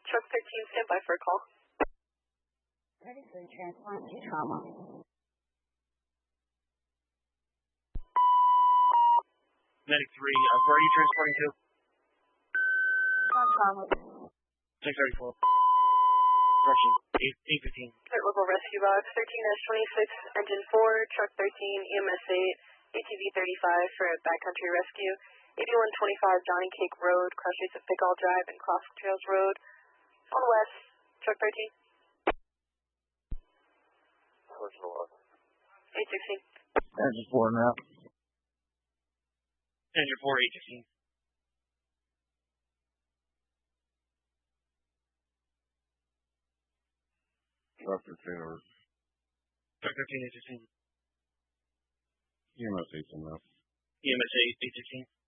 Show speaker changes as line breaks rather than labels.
Truck 13, stand by for a call.
Ready for transport to trauma.
Medic 3, where are you transporting to?
Trauma.
634. Direction 815.
Local rescue box 13-26, engine 4, truck 13, EMS 8, ATV 35 for backcountry rescue. 8125 Johnny Cake Road, cross streets of Pickall Drive and Cross Trails Road. On west, truck 13.
Original
816.
Engine 4 now.
Engine 4, 815.
Truck 13 or
Truck 13, 815.
EMS 8 now.
EMS 8, 816.